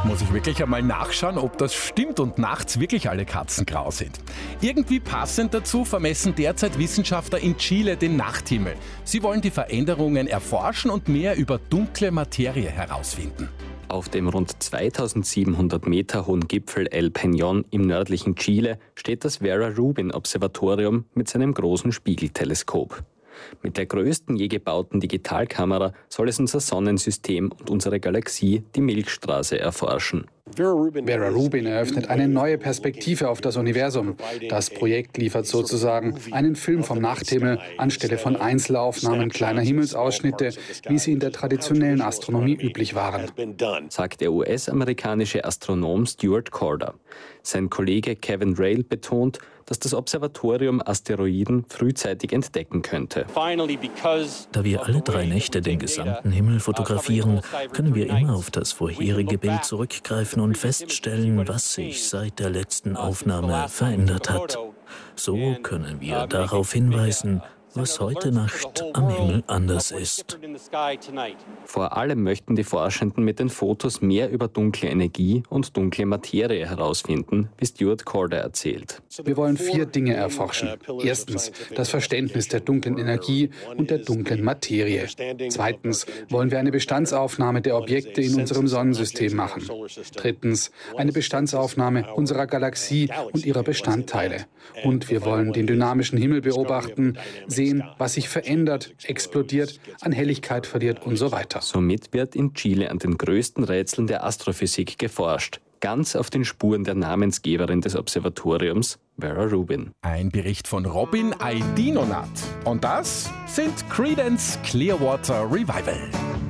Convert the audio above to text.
Muss ich wirklich einmal nachschauen, ob das stimmt und nachts wirklich alle Katzen grau sind. Irgendwie passend dazu vermessen derzeit Wissenschaftler in Chile den Nachthimmel. Sie wollen die Veränderungen erforschen und mehr über dunkle Materie herausfinden. Auf dem rund 2700 Meter hohen Gipfel El Peñón im nördlichen Chile steht das Vera Rubin Observatorium mit seinem großen Spiegelteleskop. Mit der größten je gebauten Digitalkamera soll es unser Sonnensystem und unsere Galaxie, die Milchstraße, erforschen. Vera Rubin eröffnet eine neue Perspektive auf das Universum. Das Projekt liefert sozusagen einen Film vom Nachthimmel anstelle von Einzelaufnahmen kleiner Himmelsausschnitte, wie sie in der traditionellen Astronomie üblich waren, sagt der US-amerikanische Astronom Stuart Corder. Sein Kollege Kevin Rail betont, dass das Observatorium Asteroiden frühzeitig entdecken könnte. Da wir alle 3 Nächte den gesamten Himmel fotografieren, können wir immer auf das vorherige Bild zurückgreifen und feststellen, was sich seit der letzten Aufnahme verändert hat. So können wir darauf hinweisen, was heute Nacht am Himmel anders ist. Vor allem möchten die Forschenden mit den Fotos mehr über dunkle Energie und dunkle Materie herausfinden, wie Stuart Corder erzählt. Wir wollen 4 Dinge erforschen. Erstens das Verständnis der dunklen Energie und der dunklen Materie. Zweitens wollen wir eine Bestandsaufnahme der Objekte in unserem Sonnensystem machen. Drittens eine Bestandsaufnahme unserer Galaxie und ihrer Bestandteile. Und wir wollen den dynamischen Himmel beobachten, sehen, was sich verändert, explodiert, an Helligkeit verliert und so weiter. Somit wird in Chile an den größten Rätseln der Astrophysik geforscht. Ganz auf den Spuren der Namensgeberin des Observatoriums, Vera Rubin. Ein Bericht von Robin Aydinonat. Und das sind Creedence Clearwater Revival.